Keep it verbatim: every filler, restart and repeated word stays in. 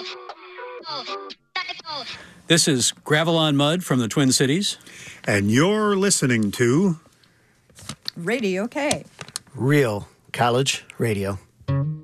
This is Gravel on Mud from the Twin Cities. And you're listening to Radio K. Real college radio.